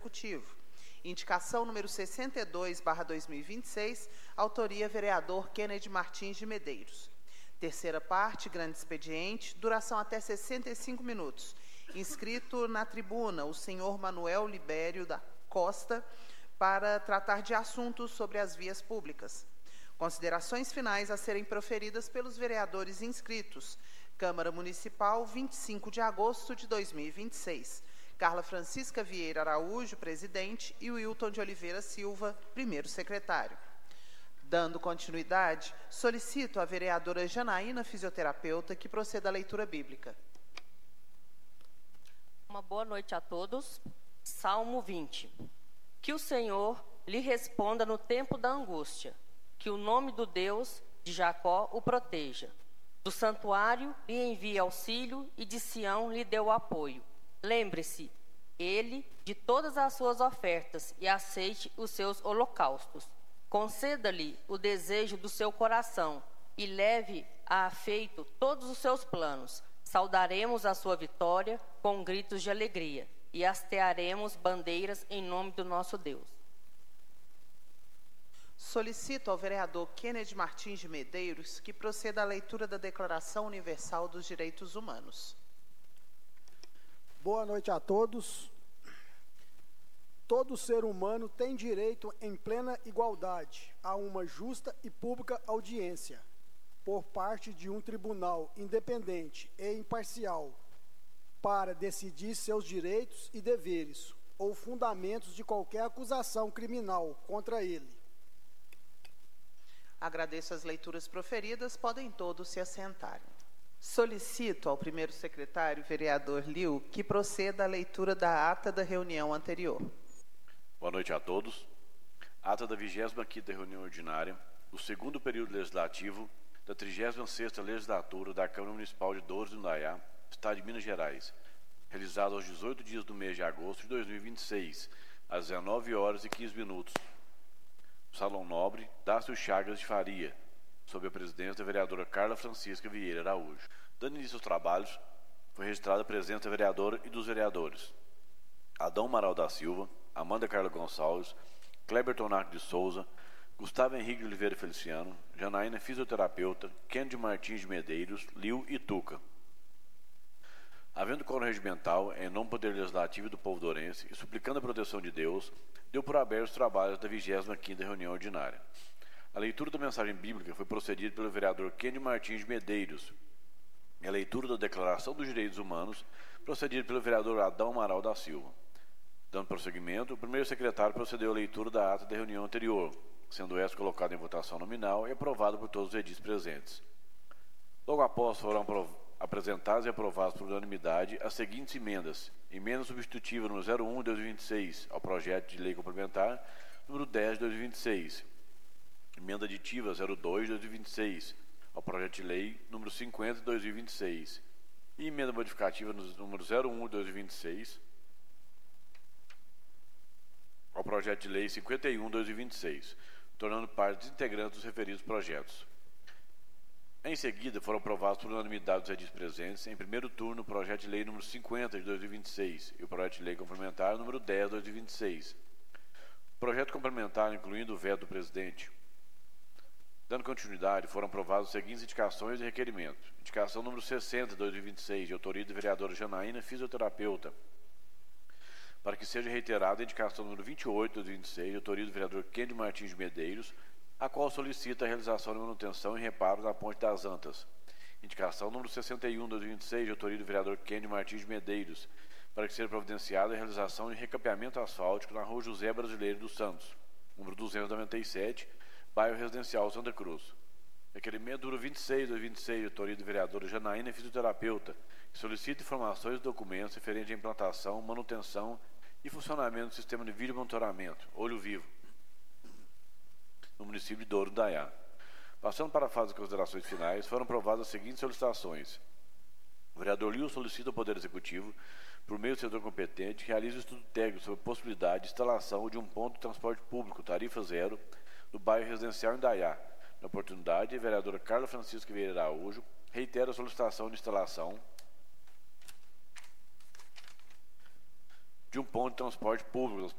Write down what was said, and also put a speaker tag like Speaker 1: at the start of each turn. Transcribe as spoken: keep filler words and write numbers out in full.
Speaker 1: Executivo. Indicação número sessenta e dois barra dois mil e vinte e seis, autoria vereador Kennedy Martins de Medeiros. Terceira parte, grande expediente, duração até sessenta e cinco minutos. Inscrito na tribuna, o senhor Manuel Libério da Costa, para tratar de assuntos sobre as vias públicas. Considerações finais a serem proferidas pelos vereadores inscritos. Câmara Municipal, vinte e cinco de agosto de dois mil e vinte e seis. Carla Francisca Vieira Araújo, presidente, e Wilton de Oliveira Silva, primeiro secretário. Dando continuidade, solicito à vereadora Janaína, fisioterapeuta, que proceda à leitura bíblica.
Speaker 2: Uma boa noite a todos. Salmo vinte. Que o Senhor lhe responda no tempo da angústia, que o nome do Deus de Jacó o proteja. Do santuário lhe envie auxílio e de Sião lhe dê o apoio. Lembre-se, ele, de todas as suas ofertas e aceite os seus holocaustos. Conceda-lhe o desejo do seu coração e leve a efeito todos os seus planos. Saudaremos a sua vitória com gritos de alegria e hastearemos bandeiras em nome do nosso Deus.
Speaker 1: Solicito ao vereador Kennedy Martins de Medeiros que proceda à leitura da Declaração Universal dos Direitos Humanos.
Speaker 3: Boa noite a todos. Todo ser humano tem direito em plena igualdade a uma justa e pública audiência por parte de um tribunal independente e imparcial para decidir seus direitos e deveres ou fundamentos de qualquer acusação criminal contra ele.
Speaker 1: Agradeço as leituras proferidas, podem todos se assentarem. Solicito ao primeiro secretário, vereador Liu, que proceda à leitura da ata da reunião anterior.
Speaker 4: Boa noite a todos. Ata da vigésima quinta reunião ordinária, do segundo período legislativo da trigésima sexta legislatura da Câmara Municipal de Douros do Indaiá, Estado de Minas Gerais, realizada aos dezoito dias do mês de agosto de dois mil e vinte e seis, às dezenove horas e quinze minutos. Salão Nobre, Dácio Chagas de Faria, sob a presidência da vereadora Carla Francisca Vieira Araújo. Dando início aos trabalhos, foi registrada a presença da vereadora e dos vereadores Adão Amaral da Silva, Amanda Carla Gonçalves, Kleber Tonac de Souza, Gustavo Henrique de Oliveira Feliciano, Janaína fisioterapeuta, Kennedy Martins de Medeiros, Liu e Tuca. Havendo quórum regimental, em nome do Poder Legislativo e do povo dourense, e suplicando a proteção de Deus, deu por aberto os trabalhos da vigésima quinta reunião ordinária. A leitura da mensagem bíblica foi procedida pelo vereador Kennedy Martins de Medeiros. E a leitura da Declaração dos Direitos Humanos, procedida pelo vereador Adão Amaral da Silva. Dando prosseguimento, o primeiro secretário procedeu à leitura da ata da reunião anterior, sendo esta colocada em votação nominal e aprovada por todos os edis presentes. Logo após foram apresentadas e aprovadas por unanimidade as seguintes emendas. Emenda substitutiva número zero um de dois mil e vinte e seis ao projeto de lei complementar número dez de dois mil e vinte e seis. Emenda aditiva zero dois de dois mil e vinte e seis ao projeto de lei número cinquenta de dois mil e vinte e seis. E emenda modificativa número zero um de dois mil e vinte e seis ao projeto de lei cinquenta e um de dois mil e vinte e seis, tornando parte integrantes dos referidos projetos. Em seguida, foram aprovados por unanimidade dos edis presentes, em primeiro turno, o projeto de lei número cinquenta de dois mil e vinte e seis e o projeto de lei complementar número dez de dois mil e vinte e seis. O projeto complementar, incluindo o veto do presidente. Dando continuidade, foram aprovadas as seguintes indicações e requerimentos. Indicação número sessenta de dois mil e vinte e seis, de autoria da vereadora Janaína, fisioterapeuta, para que seja reiterada a indicação número vinte e oito de dois mil e vinte e seis, de autoria do vereador Kennedy Martins de Medeiros, a qual solicita a realização de manutenção e reparo na Ponte das Antas. Indicação número sessenta e um de dois mil e vinte e seis, de autoria do vereador Kennedy Martins de Medeiros, para que seja providenciada a realização de recapeamento asfáltico na Rua José Brasileiro dos Santos, número duzentos e noventa e sete, bairro Residencial Santa Cruz. Requerimento número vinte e seis de dois mil e vinte e seis, de autoria do vereador Janaína, fisioterapeuta, que solicita informações e documentos referentes à implantação, manutenção e funcionamento do sistema de vídeo monitoramento, Olho Vivo, no município de Douros do Indaiá. Passando para a fase de considerações finais, foram aprovadas as seguintes solicitações. O vereador Liu solicita ao Poder Executivo, por meio do setor competente, que realize um estudo técnico sobre a possibilidade de instalação de um ponto de transporte público, tarifa zero, no bairro Residencial Indaiá. Na oportunidade, a vereadora Carla Francisca Vieira Araújo reitera a solicitação de instalação de um ponto de transporte público